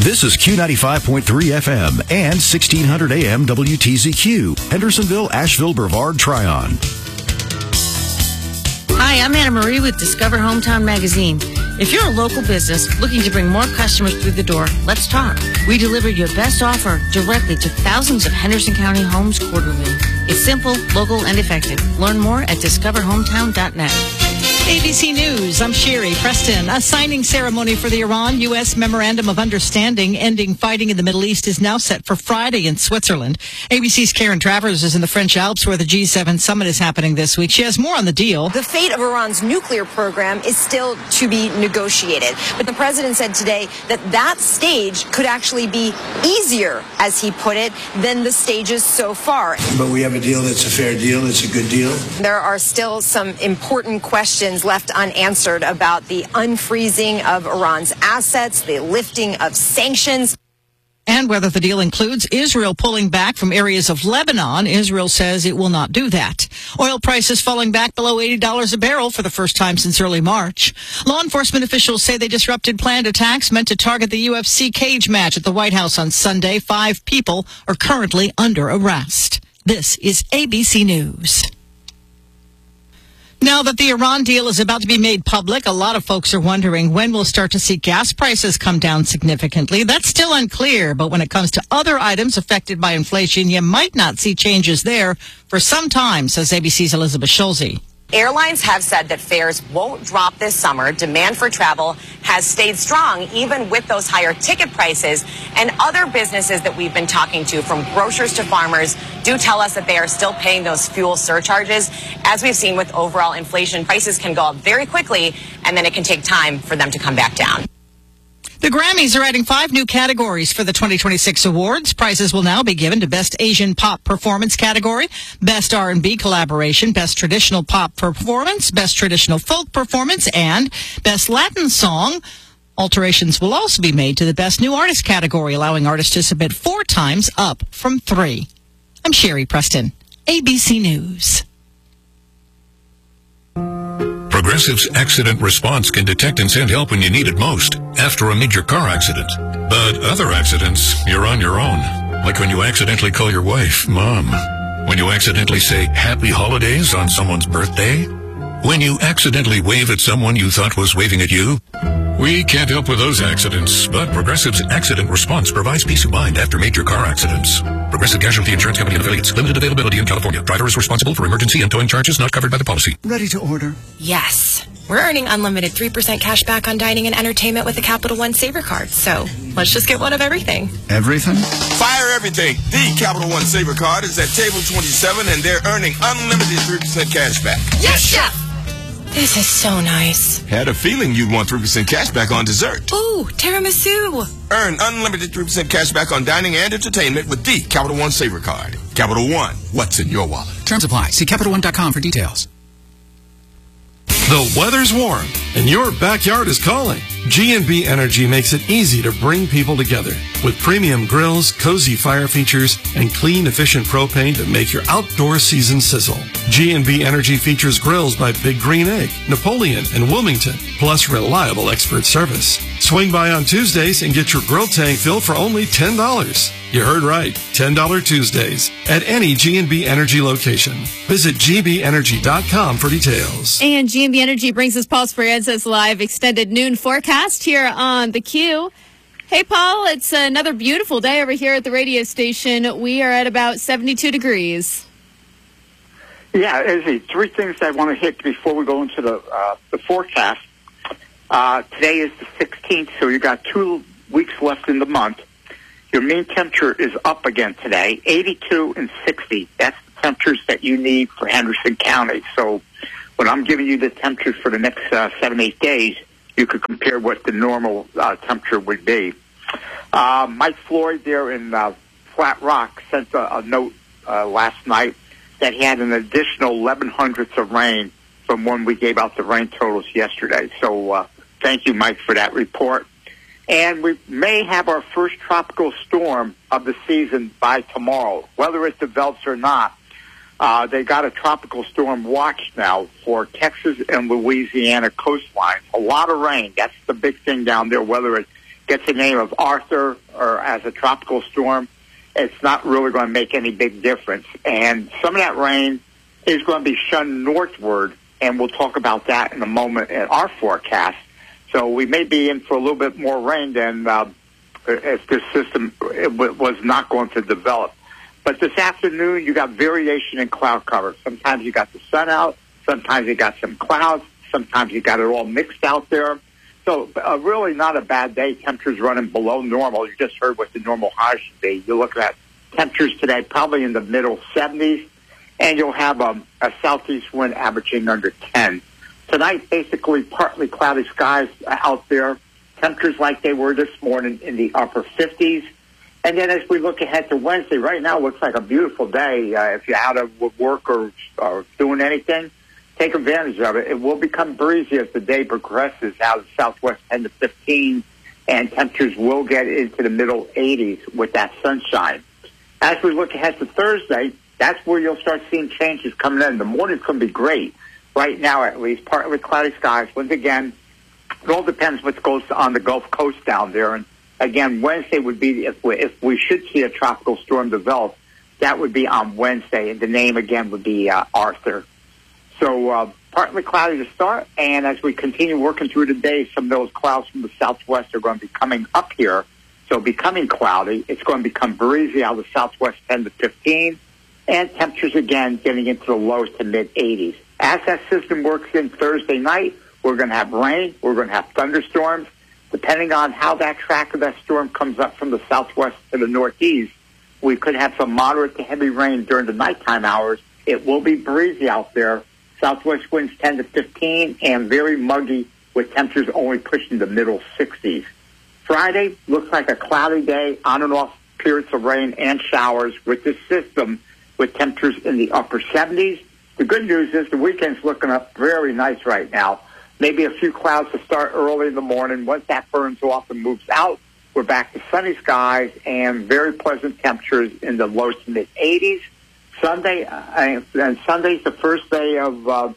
This is Q95.3 FM and 1600 AM WTZQ, Hendersonville, Asheville, Brevard, Tryon. Hi, I'm Anna Marie with Discover Hometown Magazine. If you're a local business looking to bring more customers through the door, let's talk. We deliver your best offer directly to thousands of Henderson County homes quarterly. It's simple, local, and effective. Learn more at discoverhometown.net. ABC News, I'm Sherry Preston. A signing ceremony for the Iran-U.S. Memorandum of Understanding ending fighting in the Middle East is now set for Friday in Switzerland. ABC's Karen Travers is in the French Alps where the G7 summit is happening this week. She has more on the deal. The fate of Iran's nuclear program is still to be negotiated. But the president said today that stage could actually be easier, as he put it, than the stages so far. But we have a deal that's a fair deal. It's a good deal. There are still some important questions left unanswered about the unfreezing of Iran's assets, the lifting of sanctions. And whether the deal includes Israel pulling back from areas of Lebanon. Israel says it will not do that. Oil prices falling back below $80 a barrel for the first time since early March. Law enforcement officials say they disrupted planned attacks meant to target the UFC cage match at the White House on Sunday. 5 people are currently under arrest. This is ABC News. Now that the Iran deal is about to be made public, a lot of folks are wondering when we'll start to see gas prices come down significantly. That's still unclear, but when it comes to other items affected by inflation, you might not see changes there for some time, says ABC's Elizabeth Schulze. Airlines have said that fares won't drop this summer. Demand for travel has stayed strong, even with those higher ticket prices. And other businesses that we've been talking to, from grocers to farmers, do tell us that they are still paying those fuel surcharges. As we've seen with overall inflation, prices can go up very quickly, and then it can take time for them to come back down. The Grammys are adding 5 new categories for the 2026 awards. Prizes will now be given to Best Asian Pop Performance category, Best R&B Collaboration, Best Traditional Pop Performance, Best Traditional Folk Performance, and Best Latin Song. Alterations will also be made to the Best New Artist category, allowing artists to submit 4 times up from 3. I'm Sherry Preston, ABC News. Progressive's accident response can detect and send help when you need it most, after a major car accident. But other accidents, you're on your own. Like when you accidentally call your wife Mom. When you accidentally say Happy Holidays on someone's birthday. When you accidentally wave at someone you thought was waving at you. We can't help with those accidents, but Progressive's accident response provides peace of mind after major car accidents. Progressive Casualty Insurance Company and affiliates. Limited availability in California. Driver is responsible for emergency and towing charges not covered by the policy. Ready to order? Yes. We're earning unlimited 3% cash back on dining and entertainment with the Capital One Saver Card. So let's just get one of everything. Everything? Fire everything. The Capital One Saver Card is at table 27, and they're earning unlimited 3% cash back. Yes, Chef! This is so nice. Had a feeling you'd want 3% cash back on dessert. Ooh, tiramisu. Earn unlimited 3% cash back on dining and entertainment with the Capital One Saver Card. Capital One, what's in your wallet? Terms apply. See CapitalOne.com for details. The weather's warm, and your backyard is calling. G&B Energy makes it easy to bring people together. With premium grills, cozy fire features, and clean, efficient propane to make your outdoor season sizzle. G&B Energy features grills by Big Green Egg, Napoleon, and Wilmington, plus reliable expert service. Swing by on Tuesdays and get your grill tank filled for only $10. You heard right, $10 Tuesdays at any G&B Energy location. Visit gbenergy.com for details. And G&B Energy brings us Paul Speranza's live extended noon forecast here on the Q. Hey, Paul, it's another beautiful day over here at the radio station. We are at about 72 degrees. Yeah, Izzy, 3 things I want to hit before we go into the forecast. Today is the 16th, so you've got 2 weeks left in the month. Your mean temperature is up again today, 82 and 60. That's the temperatures that you need for Henderson County. So when I'm giving you the temperatures for the next 7-8 days, you could compare what the normal temperature would be. Mike Floyd there in Flat Rock sent a note last night that he had an additional 11 hundredths of rain from when we gave out the rain totals yesterday. So thank you, Mike, for that report. And we may have our first tropical storm of the season by tomorrow. Whether it develops or not, they got a tropical storm watch now for Texas and Louisiana coastlines. A lot of rain. That's the big thing down there, whether it gets the name of Arthur or as a tropical storm, it's not really going to make any big difference. And some of that rain is going to be shunned northward, and we'll talk about that in a moment in our forecast. So we may be in for a little bit more rain than if this system was not going to develop. But this afternoon, you got variation in cloud cover. Sometimes you got the sun out. Sometimes you got some clouds. Sometimes you got it all mixed out there. So really not a bad day. Temperatures running below normal. You just heard what the normal high should be. You're looking at temperatures today probably in the middle 70s, and you'll have a southeast wind averaging under 10. Tonight, basically partly cloudy skies out there. Temperatures like they were this morning in the upper 50s. And then as we look ahead to Wednesday, right now it looks like a beautiful day. If you're out of work or doing anything, take advantage of it. It will become breezy as the day progresses out of the southwest 10 to 15, and temperatures will get into the middle 80s with that sunshine. As we look ahead to Thursday, that's where you'll start seeing changes coming in. The morning's going to be great. Right now, at least, partly cloudy skies. Once again, it all depends what goes on the Gulf Coast down there. And again, Wednesday would be, if we should see a tropical storm develop, that would be on Wednesday. And the name, again, would be Arthur. So partly cloudy to start. And as we continue working through the day, some of those clouds from the southwest are going to be coming up here. So becoming cloudy, it's going to become breezy out of the southwest 10 to 15. And temperatures, again, getting into the low to mid-80s. As that system works in Thursday night, we're going to have rain. We're going to have thunderstorms. Depending on how that track of that storm comes up from the southwest to the northeast, we could have some moderate to heavy rain during the nighttime hours. It will be breezy out there. Southwest winds 10 to 15 and very muggy with temperatures only pushing the middle 60s. Friday looks like a cloudy day, on and off periods of rain and showers with this system with temperatures in the upper 70s. The good news is the weekend's looking up very nice right now. Maybe a few clouds to start early in the morning. Once that burns off and moves out, we're back to sunny skies and very pleasant temperatures in the low to mid 80s. Sunday, and Sunday's the first day of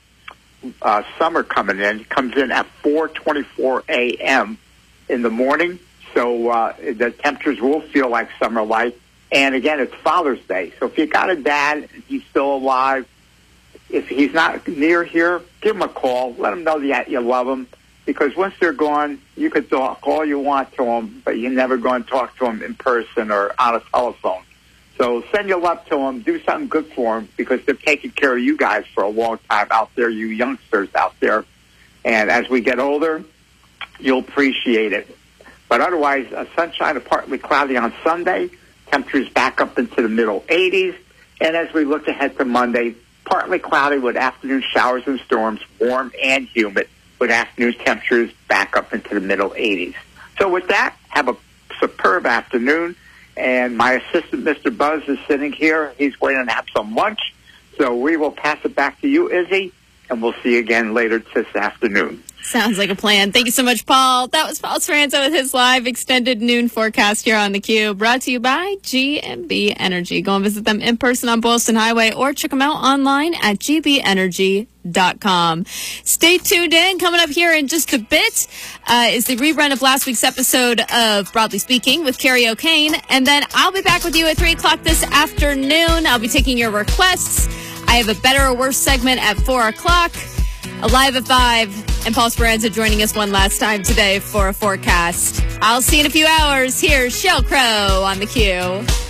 summer coming in. It comes in at 4:24 a.m. in the morning, so the temperatures will feel like summer-like. And again, it's Father's Day, so if you got a dad and he's still alive, if he's not near here, give him a call. Let him know that you love him, because once they're gone, you could talk all you want to them, but you're never going to talk to them in person or on a telephone. So send your love to them. Do something good for them, because they've taken care of you guys for a long time out there, you youngsters out there. And as we get older, you'll appreciate it. But otherwise, sunshine and partly cloudy on Sunday. Temperatures back up into the middle 80s. And as we look ahead to Monday, partly cloudy with afternoon showers and storms, warm and humid, with afternoon temperatures back up into the middle 80s. So with that, have a superb afternoon. And my assistant, Mr. Buzz, is sitting here. He's waiting to have some lunch. So we will pass it back to you, Izzy, and we'll see you again later this afternoon. Sounds like a plan. Thank you so much, Paul. That was Paul Speranza with his live extended noon forecast here on theCUBE, brought to you by GNB Energy. Go and visit them in person on Boylston Highway or check them out online at gbenergy.com. Stay tuned in. Coming up here in just a bit is the rerun of last week's episode of Broadly Speaking with Carrie O'Kane. And then I'll be back with you at 3 o'clock this afternoon. I'll be taking your requests. I have a Better or Worse segment at 4 o'clock. Alive at 5, and Paul Speranza joining us one last time today for a forecast. I'll see you in a few hours. Here's Sheryl Crow on theCUBE.